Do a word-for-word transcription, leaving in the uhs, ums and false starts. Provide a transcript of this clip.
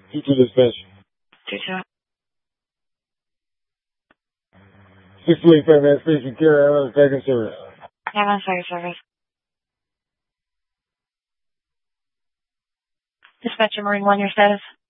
two two dispatch. two two. six two eight five Mass Station, Care Island, second service. Island second service. Dispatcher Marine one, your status?